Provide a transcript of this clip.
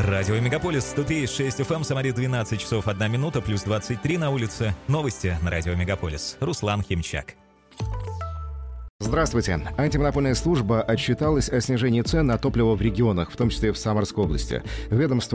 Радио Мегаполис, 103,6 FM, Самаре, 12 часов 1 минута, плюс 23 на улице. Новости на Радио Мегаполис. Руслан Химчак. Здравствуйте. Антимонопольная служба отчиталась о снижении цен на топливо в регионах, в том числе в Самарской области. Ведомство